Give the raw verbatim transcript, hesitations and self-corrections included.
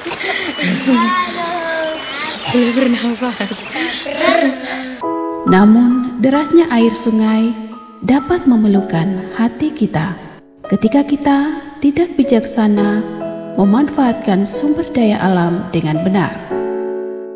Boleh bernafas. Namun, derasnya air sungai dapat memelukkan hati kita ketika kita tidak bijaksana memanfaatkan sumber daya alam dengan benar.